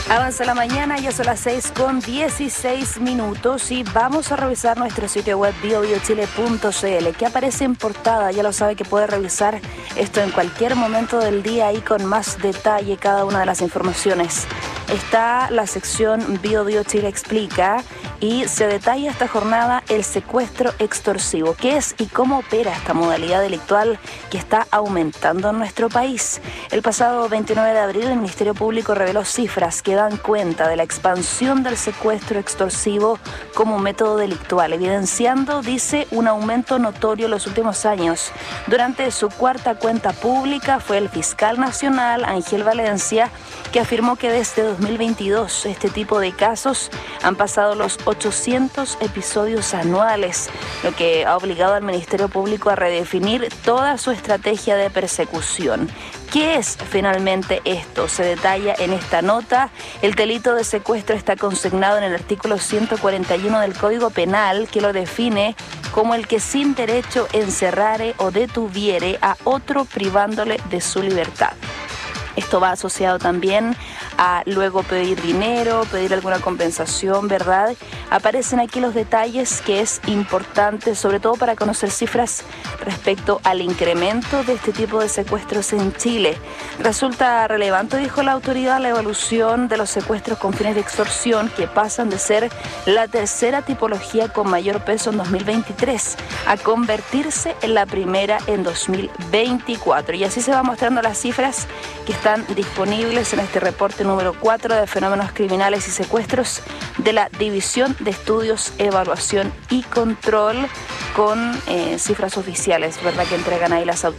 Avanza la mañana, ya son las 6:16 y vamos a revisar nuestro sitio web biobiochile.cl, que aparece en portada. Ya lo sabe que puede revisar esto en cualquier momento del día y con más detalle cada una de las informaciones. Está la sección Bio Chile Explica y se detalla esta jornada el secuestro extorsivo. ¿Qué es y cómo opera esta modalidad delictual que está aumentando en nuestro país? El pasado 29 de abril el Ministerio Público reveló cifras que dan cuenta de la expansión del secuestro extorsivo como método delictual, evidenciando, dice, un aumento notorio en los últimos años. Durante su cuarta cuenta pública fue el fiscal nacional, Ángel Valencia, que afirmó que desde 2022 este tipo de casos han pasado los 800 episodios anuales, lo que ha obligado al Ministerio Público a redefinir toda su estrategia de persecución. ¿Qué es finalmente esto? Se detalla en esta nota. El delito de secuestro está consignado en el artículo 141 del Código Penal, que lo define como el que sin derecho encerrare o detuviere a otro privándole de su libertad. Esto va asociado también a luego pedir dinero, pedir alguna compensación, ¿verdad? Aparecen aquí los detalles que es importante, sobre todo para conocer cifras respecto al incremento de este tipo de secuestros en Chile. Resulta relevante, dijo la autoridad, la evolución de los secuestros con fines de extorsión, que pasan de ser la tercera tipología con mayor peso en 2023 a convertirse en la primera en 2024. Y así se van mostrando las cifras que están disponibles en este reporte número 4 de fenómenos criminales y secuestros de la División de Estudios, Evaluación y Control, con cifras oficiales, ¿verdad?, que entregan ahí las autoridades.